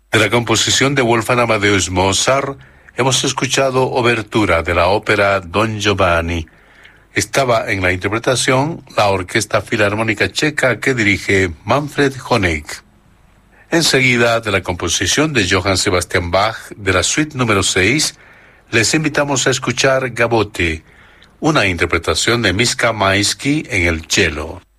De la composición de Wolfgang Amadeus Mozart, hemos escuchado Obertura de la ópera Don Giovanni. Estaba en la interpretación la Orquesta Filarmónica Checa que dirige Manfred Honeck. Enseguida, de la composición de Johann Sebastian Bach de la suite número 6, les invitamos a escuchar Gavotte, una interpretación de Miska Maisky en el cello.